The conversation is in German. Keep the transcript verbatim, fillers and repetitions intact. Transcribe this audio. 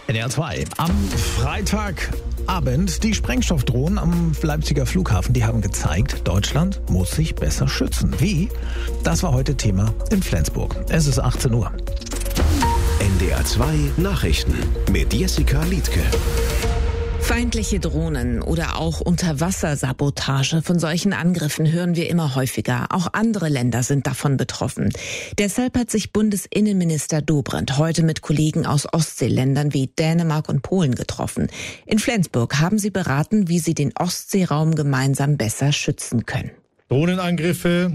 N D R zwei. Am Freitagabend die Sprengstoffdrohnen am Leipziger Flughafen, die haben gezeigt, Deutschland muss sich besser schützen. Wie? Das war heute Thema in Flensburg. Es ist achtzehn Uhr. N D R zwei Nachrichten mit Jessica Liedtke. Feindliche Drohnen oder auch Unterwassersabotage, von solchen Angriffen hören wir immer häufiger. Auch andere Länder sind davon betroffen. Deshalb hat sich Bundesinnenminister Dobrindt heute mit Kollegen aus Ostseeländern wie Dänemark und Polen getroffen. In Flensburg haben sie beraten, wie sie den Ostseeraum gemeinsam besser schützen können. Drohnenangriffe